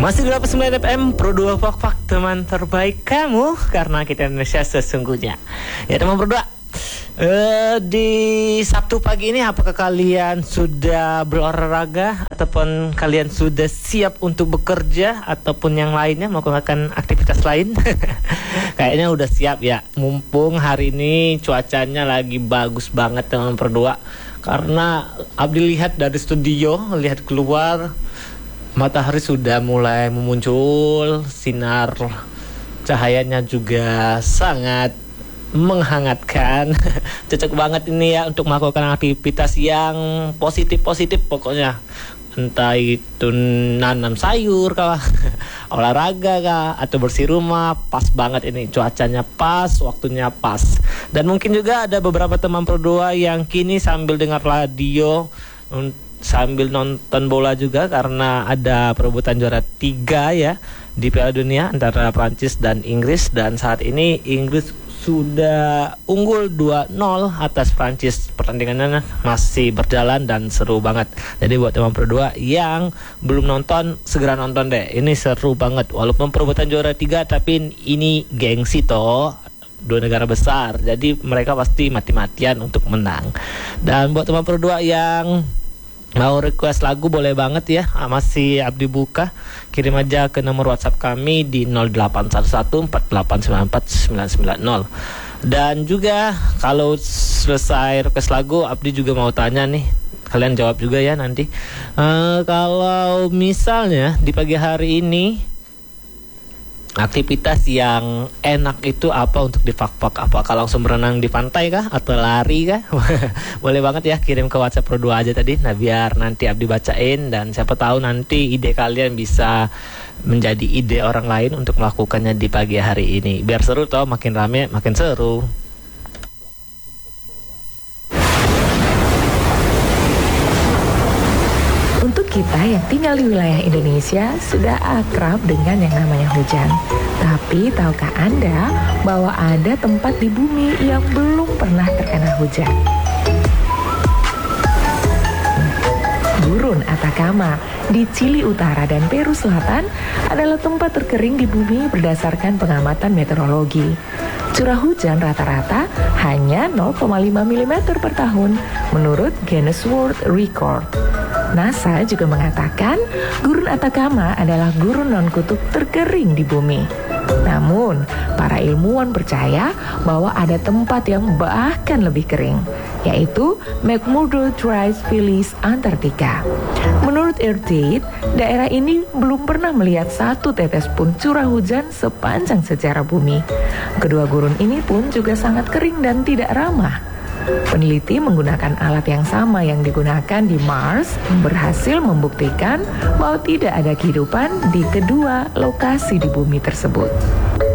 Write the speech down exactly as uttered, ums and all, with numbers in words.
Masih delapan puluh sembilan F M Pro dua Pak Pak, teman terbaik kamu, karena kita Indonesia sesungguhnya. Ya teman Pro dua, uh, di Sabtu pagi ini apakah kalian sudah berolahraga ataupun kalian sudah siap untuk bekerja ataupun yang lainnya melakukan aktivitas lain? Kayaknya udah siap ya. Mumpung hari ini cuacanya lagi bagus banget teman Pro dua. Karena Abdi lihat dari studio, lihat keluar, matahari sudah mulai memuncul, sinar cahayanya juga sangat menghangatkan. Cocok banget ini ya untuk melakukan aktivitas yang positif-positif pokoknya. Entah itu nanam sayur kah, olahraga kah, atau bersih rumah, pas banget ini. Cuacanya pas, waktunya pas. Dan mungkin juga ada beberapa teman Pro dua yang kini sambil dengar radio, sambil nonton bola juga, karena ada perebutan juara tiga ya di Piala Dunia antara Prancis dan Inggris. Dan saat ini Inggris sudah unggul dua nol atas Prancis. Pertandingannya masih berjalan dan seru banget. Jadi buat teman Pro dua yang belum nonton, segera nonton deh. Ini seru banget. Walaupun perebutan juara tiga, tapi ini gengsi toh, dua negara besar. Jadi mereka pasti mati-matian untuk menang. Dan buat teman Pro dua yang mau request lagu boleh banget ya, masih Abdi buka. Kirim aja ke nomor WhatsApp kami di nol delapan satu satu empat delapan sembilan empat sembilan sembilan nol. Dan juga kalau selesai request lagu, Abdi juga mau tanya nih, kalian jawab juga ya nanti. uh, Kalau misalnya di pagi hari ini aktivitas yang enak itu apa untuk di Fakfak? Apakah langsung berenang di pantai kah? Atau lari kah? Boleh banget ya, kirim ke WhatsApp Pro dua aja tadi. Nah biar nanti Abdi bacain, dan siapa tahu nanti ide kalian bisa menjadi ide orang lain untuk melakukannya di pagi hari ini. Biar seru toh, makin rame makin seru. Untuk kita yang tinggal di wilayah Indonesia sudah akrab dengan yang namanya hujan. Tapi tahukah Anda bahwa ada tempat di bumi yang belum pernah terkena hujan? Gurun Atacama di Chili Utara dan Peru Selatan adalah tempat terkering di bumi berdasarkan pengamatan meteorologi. Curah hujan rata-rata hanya nol koma lima milimeter per tahun menurut Guinness World Record. NASA juga mengatakan gurun Atacama adalah gurun non-kutub terkering di bumi. Namun, para ilmuwan percaya bahwa ada tempat yang bahkan lebih kering, yaitu McMurdo Dry Phyllis Antartika. Menurut Earthate, daerah ini belum pernah melihat satu tetes pun curah hujan sepanjang sejarah bumi. Kedua gurun ini pun juga sangat kering dan tidak ramah. Peneliti menggunakan alat yang sama yang digunakan di Mars berhasil membuktikan bahwa tidak ada kehidupan di kedua lokasi di bumi tersebut.